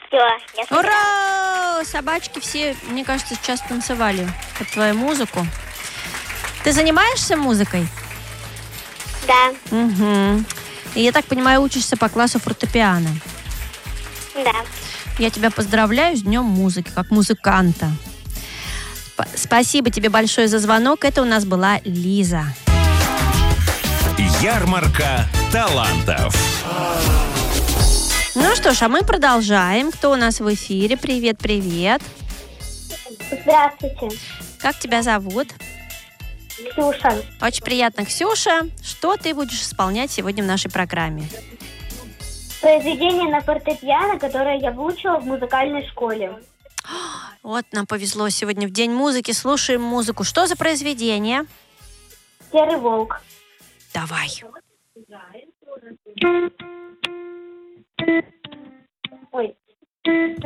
Все, я сыграла. Ура! Собачки все, мне кажется, сейчас танцевали под твою музыку. Ты занимаешься музыкой? Да, Угу. И я так понимаю, учишься по классу фортепиано. да. Я тебя поздравляю с Днем музыки, как музыканта. Спасибо тебе большое за звонок. Это у нас была Лиза. Ярмарка талантов. Ну что ж, а мы продолжаем. Кто у нас в эфире? Привет, привет. Здравствуйте, Как тебя зовут? Ксюша. Очень приятно, Ксюша. Что ты будешь исполнять сегодня в нашей программе? Произведение на фортепиано, которое я выучила в музыкальной школе. Вот нам повезло сегодня в День музыки. Слушаем музыку. Что за произведение? Серый волк. Давай. Ой.